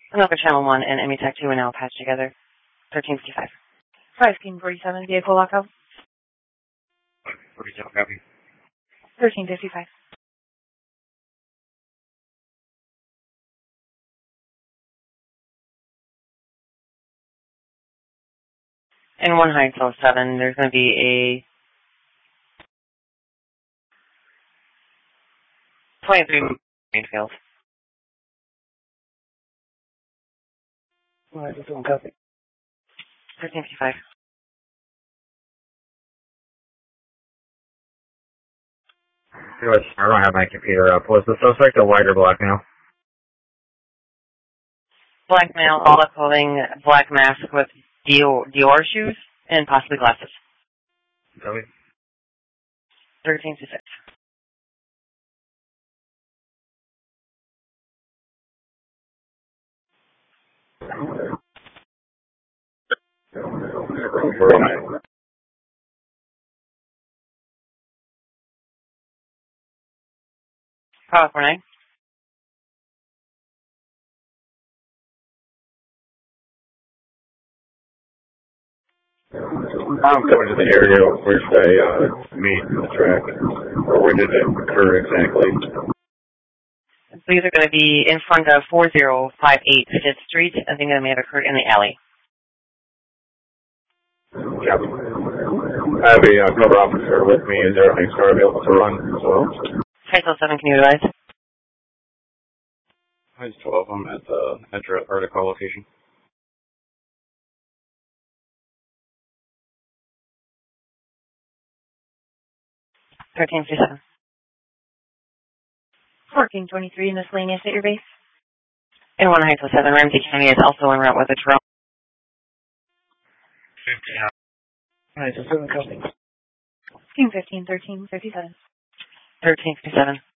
Another Channel 1 and METAC 2 are now patched together. 1355. 5-47, vehicle lockout. 47, copy. 1355. In 1 Hinesville 7, there's going to be a 23 Greenfield. All right, this one, copy. 1355. I don't have my computer up. Was the suspect a white or black male? Black male, all up clothing, black mask with Dior shoes, and possibly glasses. Copy. 1356. Call 49. I'm coming to the area where they meet the track. Or where did it occur exactly? So these are going to be in front of 4058 5th Street. I think that may have occurred in the alley. Copy. I have a cover officer with me. Is there a car available to run as well? Hinesville 7, can you advise? It's 12. I'm at the Article location. 1357. 1423, miscellaneous at your base. In 1 Hinesville 7, Ramsey County is also en route with a Toronto. 15. Alright, so 7 copy. 15, 13, 57. 1357.